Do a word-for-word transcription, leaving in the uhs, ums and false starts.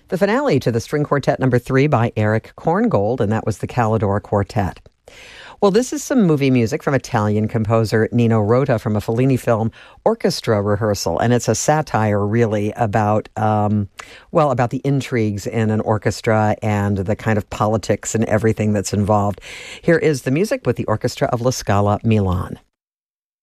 The finale to the String Quartet number three by Eric Korngold, and that was the Calidore Quartet. Well, this is some movie music from Italian composer Nino Rota from a Fellini film, Orchestra Rehearsal, and it's a satire, really, about, um, well, about the intrigues in an orchestra and the kind of politics and everything that's involved. Here is the music with the Orchestra of La Scala Milan.